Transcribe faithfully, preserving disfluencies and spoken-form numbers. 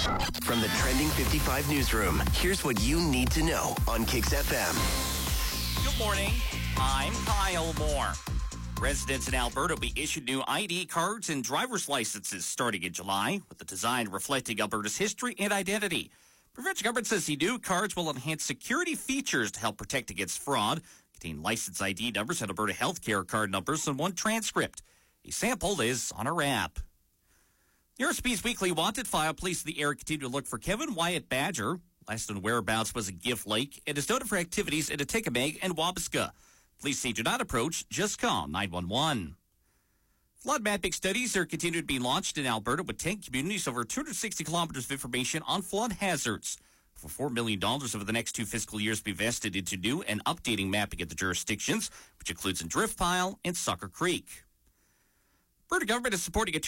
From the Trending fifty-five newsroom, here's what you need to know on Kix F M. Good morning. I'm Kyle Moore. Residents in Alberta will be issued new I D cards and driver's licenses starting in July, with the design reflecting Alberta's history and identity. Provincial government says the new cards will enhance security features to help protect against fraud, contain license I D numbers and Alberta healthcare card numbers in one transcript. A sample is on our app. The R S P's weekly wanted file. Police in the area continue to look for Kevin Wyatt Badger. Last known whereabouts was in Gift Lake and is noted for activities in Atikamekw and Wabasca. Police say do not approach, just call nine one one. Flood mapping studies are continuing to be launched in Alberta with ten communities, over two hundred sixty kilometers of information on flood hazards. For four million dollars over the next two fiscal years be invested into new and updating mapping at the jurisdictions, which includes in Driftpile and Sucker Creek. Alberta government is supporting a